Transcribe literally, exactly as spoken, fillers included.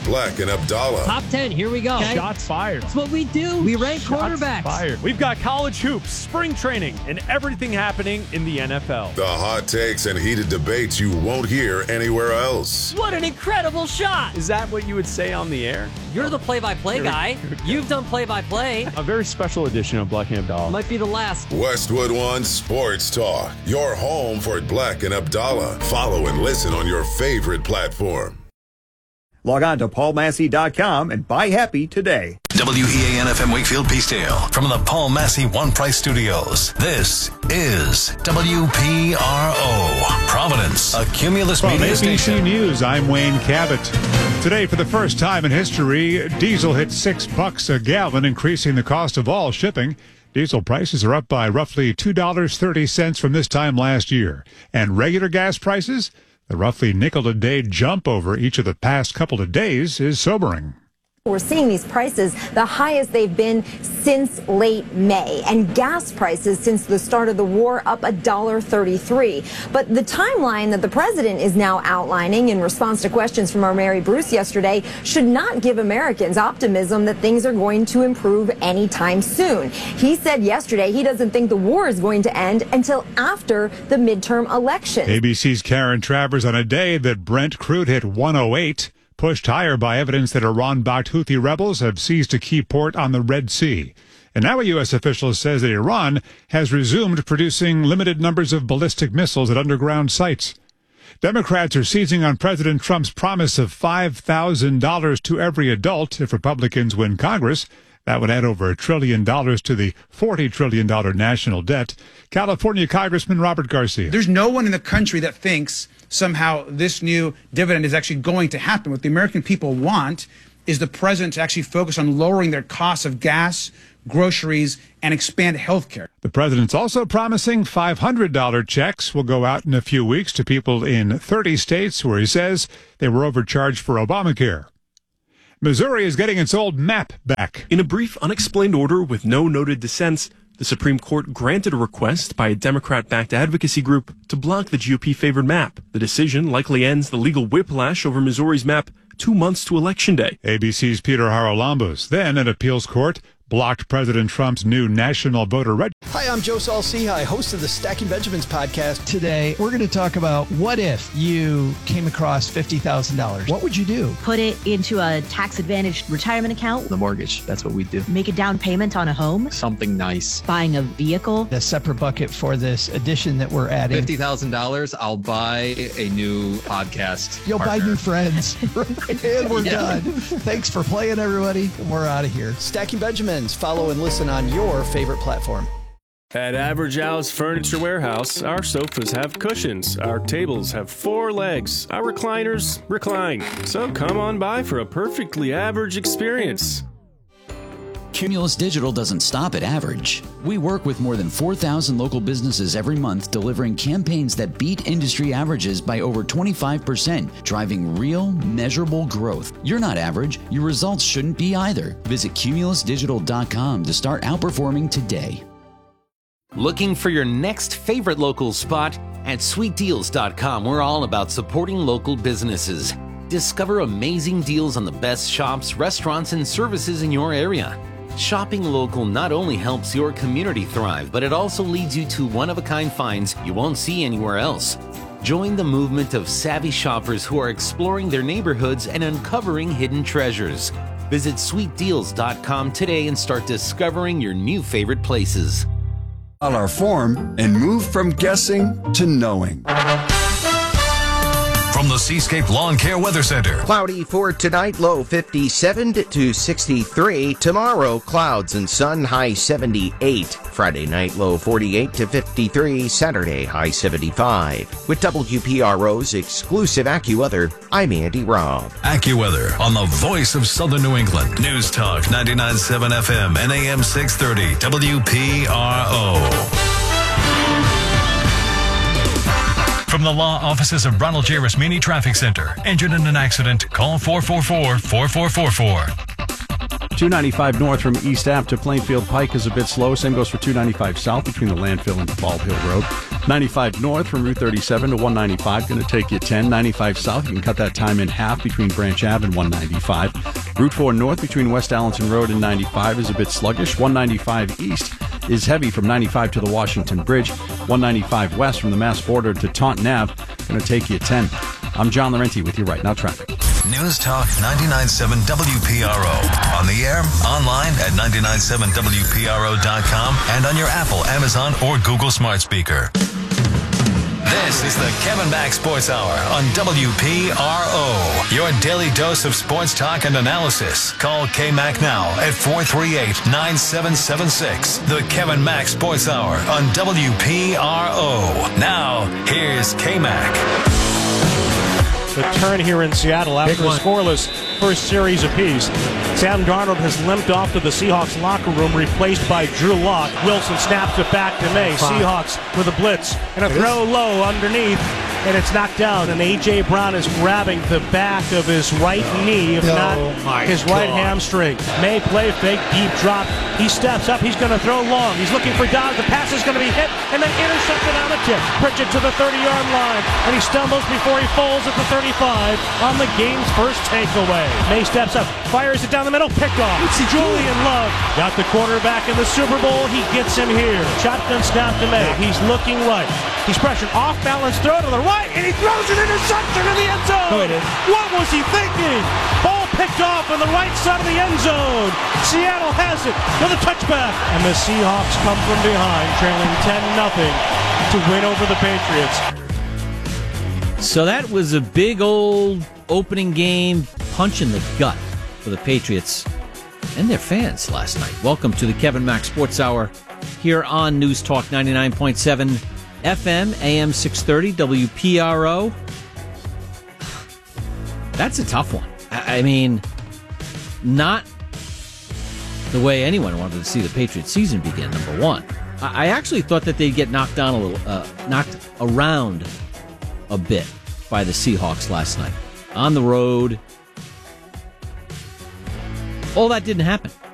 Black and Abdallah. Top ten, here we go. Okay. Shots fired. That's what we do. We rank Shots quarterbacks. Fired. We've got college hoops, spring training, and everything happening in the N F L. The hot takes and heated debates you won't hear anywhere else. What an incredible shot. Is that what you would say on the air? You're the play-by-play guy. You've done play-by-play. A very special edition of Black and Abdallah. Might be the last. Westwood One Sports Talk. Your home for Black and Abdallah. Follow and listen on your favorite platform. Log on to paul massey dot com and buy happy today. W E A N F M Wakefield Peacedale from the Paul Massey One Price Studios. This is W P R O Providence, a Cumulus From media A B C station. News, I'm Wayne Cabot. Today, for the first time in history, diesel hit six bucks a gallon, increasing the cost of all shipping. Diesel prices are up by roughly two dollars and thirty cents from this time last year. And regular gas prices? The roughly nickel-a-day jump over each of the past couple of days is sobering. We're seeing these prices the highest they've been since late May, and gas prices since the start of the war up one dollar and thirty-three cents. But the timeline that the president is now outlining in response to questions from our Mary Bruce yesterday should not give Americans optimism that things are going to improve anytime soon. He said yesterday he doesn't think the war is going to end until after the midterm election. A B C's Karen Travers on a day that Brent crude hit one oh eight. Pushed higher by evidence that Iran-backed Houthi rebels have seized a key port on the Red Sea. And now a U S official says that Iran has resumed producing limited numbers of ballistic missiles at underground sites. Democrats are seizing on President Trump's promise of five thousand dollars to every adult if Republicans win Congress. That would add over a trillion dollars to the forty trillion dollars national debt. California Congressman Robert Garcia. There's no one in the country that thinks somehow this new dividend is actually going to happen. What the American people want is the president to actually focus on lowering their costs of gas, groceries, and expand health care. The president's also promising five hundred dollars checks will go out in a few weeks to people in thirty states where he says they were overcharged for Obamacare. Missouri is getting its old map back. In a brief, unexplained order with no noted dissents, the Supreme Court granted a request by a Democrat-backed advocacy group to block the G O P-favored map. The decision likely ends the legal whiplash over Missouri's map two months to Election Day. A B C's Peter Haralambos. Then an appeals court blocked President Trump's new national voter registry. Hi, I'm Joe Saul-Sehy, host of the Stacking Benjamins podcast. Today, we're going to talk about what if you came across fifty thousand dollars. What would you do? Put it into a tax-advantaged retirement account. The mortgage, that's what we do. Make a down payment on a home. Something nice. Buying a vehicle. A separate bucket for this addition that we're adding. fifty thousand dollars, I'll buy a new podcast You'll partner. buy new friends. And we're yeah. done. Thanks for playing, everybody. We're out of here. Stacking Benjamins. Follow and listen on your favorite platform. At Average House Furniture Warehouse, our sofas have cushions, our tables have four legs, our recliners recline. So come on by for a perfectly average experience. Cumulus Digital doesn't stop at average. We work with more than four thousand local businesses every month, delivering campaigns that beat industry averages by over twenty-five percent, driving real, measurable growth. You're not average. Your results shouldn't be either. Visit cumulus digital dot com to start outperforming today. Looking for your next favorite local spot? At sweet deals dot com, we're all about supporting local businesses. Discover amazing deals on the best shops, restaurants, and services in your area. Shopping local not only helps your community thrive, but it also leads you to one-of-a-kind finds you won't see anywhere else. Join the movement of savvy shoppers who are exploring their neighborhoods and uncovering hidden treasures. Visit sweet deals dot com today and start discovering your new favorite places. On our form and move from guessing to knowing. From the Seascape Lawn Care Weather Center. Cloudy for tonight, low fifty-seven to sixty-three. Tomorrow, clouds and sun, high seventy-eight. Friday night, low forty-eight to fifty-three. Saturday, high seventy-five. With W P R O's exclusive AccuWeather, I'm Andy Robb. AccuWeather on the voice of Southern New England. News Talk ninety-nine point seven F M and A M six thirty W P R O. From the law offices of Ronald J. Rasmini Traffic Center. Injured in an accident? Call four four four, four four four four. two ninety-five north from East Ave to Plainfield Pike is a bit slow. Same goes for two ninety-five south between the landfill and Bald Hill Road. ninety-five north from Route thirty-seven to one ninety-five, going to take you ten. ninety-five south, you can cut that time in half between Branch Ave and one ninety-five. Route four north between West Allenton Road and ninety-five is a bit sluggish. one ninety-five east is heavy from ninety-five to the Washington Bridge. one ninety-five west from the Mass border to Taunton Ave, going to take you ten. I'm John Laurenti with you right now, traffic. News Talk ninety-nine point seven W P R O. On the air, online at nine nine seven W P R O dot com, and on your Apple, Amazon, or Google smart speaker. This is the Kevin Mack Sports Hour on W P R O. Your daily dose of sports talk and analysis. Call K-Mac now at four three eight, nine seven seven six. The Kevin Mack Sports Hour on W P R O. Now, here's K-Mac. The turn here in Seattle after a scoreless first series apiece. Sam Darnold has limped off to the Seahawks locker room, replaced by Drew Lock. Wilson snaps it back to May. Fine. Seahawks with a blitz and a it throw is. low underneath, and it's knocked down. And A J. Brown is grabbing the back of his right knee, if oh not his God. right hamstring. May play fake, deep drop. He steps up. He's going to throw long. He's looking for Dodd. The pass is going to be hit and then intercepted on the tip. Pritchett to the thirty-yard line, and he stumbles before he falls at the thirty-five on the game's first takeaway. May steps up, fires it down the middle, picked off. Julian Love got the quarterback in the Super Bowl. He gets him here. Shotgun snap to May. He's looking right. He's pressured. Off balance throw to the right, and he throws an interception in the end zone. What was he thinking? Ball picked off on the right side of the end zone. Seattle has it with a touchback. And the Seahawks come from behind, trailing ten nothing to win over the Patriots. So that was a big old opening game punch in the gut for the Patriots and their fans last night. Welcome to the Kevin Mack Sports Hour here on News Talk ninety-nine point seven F M, A M six thirty, W P R O. That's a tough one. I mean, not the way anyone wanted to see the Patriots season begin, number one. I actually thought that they'd get knocked down a little, uh, knocked around a bit by the Seahawks last night. On the road. All that didn't happen.